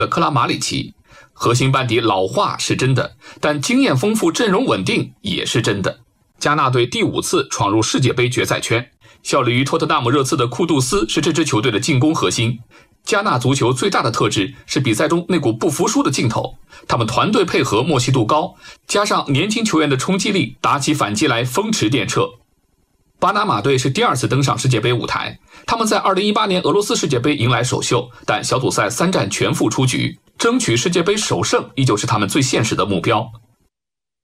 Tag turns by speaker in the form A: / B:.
A: 的克拉马里奇。核心班底老化是真的，但经验丰富、阵容稳定也是真的。加纳队第5次闯入世界杯决赛圈，效力于托特纳姆热刺的库杜斯是这支球队的进攻核心。加纳足球最大的特质是比赛中那股不服输的劲头，他们团队配合默契度高，加上年轻球员的冲击力，打起反击来风驰电掣。巴拿马队是第2次登上世界杯舞台，他们在2018年俄罗斯世界杯迎来首秀，但小组赛3战全负出局，争取世界杯首胜依旧是他们最现实的目标。